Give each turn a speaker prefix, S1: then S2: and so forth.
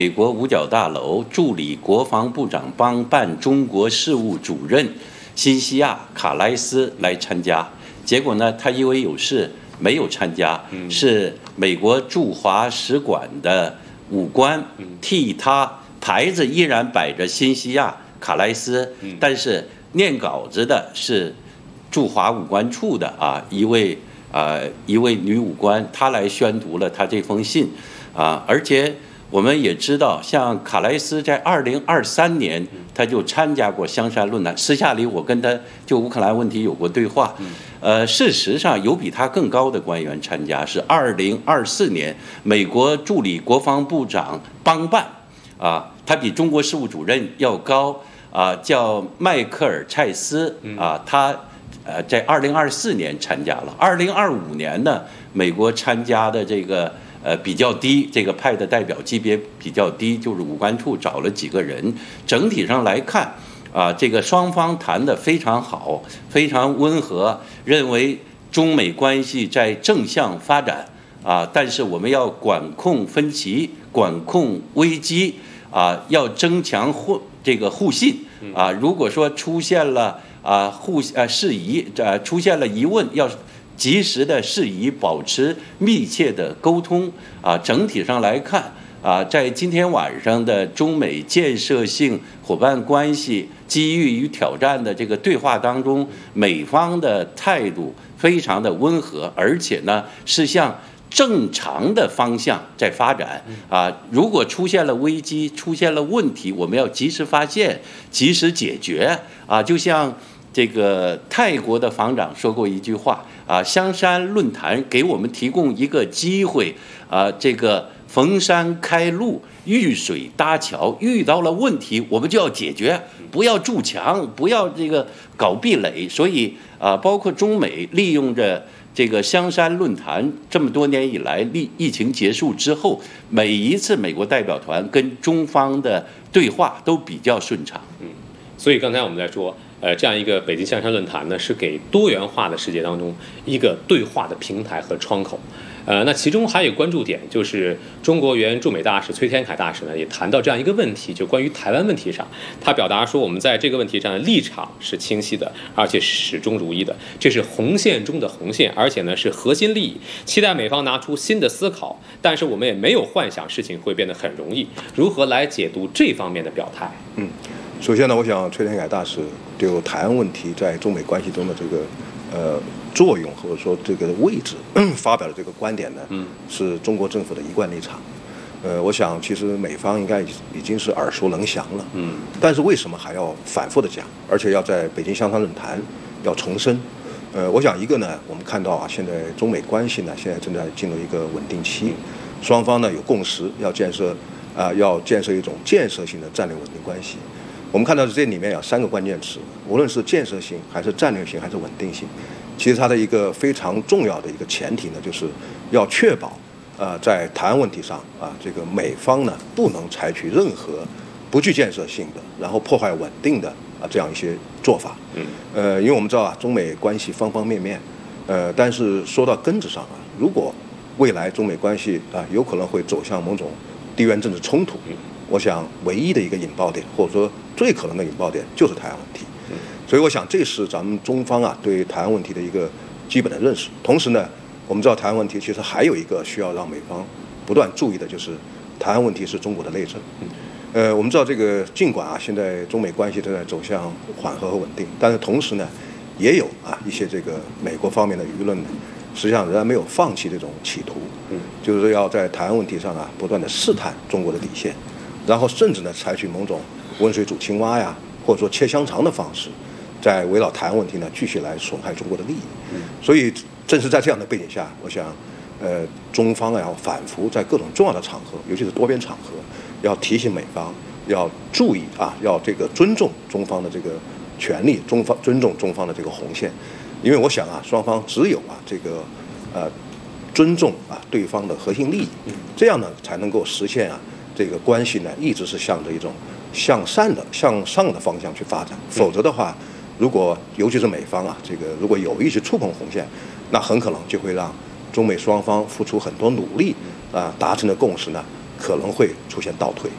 S1: 美国五角大楼助理国防部长邦办中国事务主任辛西亚·卡莱斯来参加，结果呢，他因为有事没有参加，是美国驻华使馆的武官替他，牌子依然摆着辛西亚·卡莱斯，但是念稿子的是驻华武官处的一位女武官，她来宣读了他这封信而且我们也知道，像卡莱斯在2023年他就参加过香山论坛，私下里我跟他就乌克兰问题有过对话。事实上有比他更高的官员参加，是2024年美国助理国防部长邦办他比中国事务主任要高叫迈克尔·蔡斯他在2024年参加了。2025年呢，美国参加的这个比较低，这个派的代表级别比较低，就是武官处找了几个人。整体上来看这个双方谈得非常好，非常温和，认为中美关系在正向发展但是我们要管控分歧，管控危机要增强互信如果说出现了事宜出现了疑问，要及时的事宜保持密切的沟通整体上来看在今天晚上的中美建设性伙伴关系机遇与挑战的这个对话当中，美方的态度非常的温和，而且呢是向正常的方向在发展如果出现了危机，出现了问题，我们要及时发现，及时解决就像这个泰国的防长说过一句话香山论坛给我们提供一个机会这个逢山开路，遇水搭桥，遇到了问题我们就要解决，不要筑墙，不要这个搞壁垒。所以包括中美利用着这个香山论坛这么多年以来，疫情结束之后，每一次美国代表团跟中方的对话都比较顺畅。
S2: 所以刚才我们在说这样一个北京香山论坛呢，是给多元化的世界当中一个对话的平台和窗口。那其中还有关注点，就是中国原驻美大使崔天凯大使呢，也谈到这样一个问题，就关于台湾问题上，他表达说我们在这个问题上的立场是清晰的，而且始终如一的，这是红线中的红线，而且呢是核心利益，期待美方拿出新的思考，但是我们也没有幻想事情会变得很容易。如何来解读这方面的表态？
S3: 首先呢，我想崔天凯大使就台湾问题在中美关系中的这个作用或者说这个位置发表的这个观点呢，是中国政府的一贯立场。我想其实美方应该已经是耳熟能详了。但是为什么还要反复的讲，而且要在北京香山论坛要重申？我想一个呢，我们看到现在中美关系呢，现在正在进入一个稳定期，双方呢有共识，要建设一种建设性的战略稳定关系。我们看到这里面有3个关键词，无论是建设性还是战略性还是稳定性，其实它的一个非常重要的一个前提呢，就是要确保在台湾问题上这个美方呢不能采取任何不具建设性的，然后破坏稳定的这样一些做法。因为我们知道中美关系方方面面，但是说到根子上如果未来中美关系有可能会走向某种地缘政治冲突，我想唯一的一个引爆点，或者说最可能的引爆点就是台湾问题。所以我想这是咱们中方对台湾问题的一个基本的认识。同时呢，我们知道台湾问题其实还有一个需要让美方不断注意的，就是台湾问题是中国的内政。我们知道这个尽管现在中美关系正在走向缓和和稳定，但是同时呢，也有一些这个美国方面的舆论呢，实际上仍然没有放弃这种企图，就是说要在台湾问题上不断的试探中国的底线，然后甚至呢采取某种温水煮青蛙呀，或者说切香肠的方式，在围绕台湾问题呢继续来损害中国的利益。所以正是在这样的背景下，我想中方要反复在各种重要的场合，尤其是多边场合，要提醒美方要注意要这个尊重中方的这个权利，尊重中方的这个红线。因为我想双方只有这个尊重对方的核心利益，这样呢才能够实现这个关系呢一直是向着一种向上的方向去发展。否则的话，如果尤其是美方这个如果有意去触碰红线，那很可能就会让中美双方付出很多努力达成的共识呢可能会出现倒退。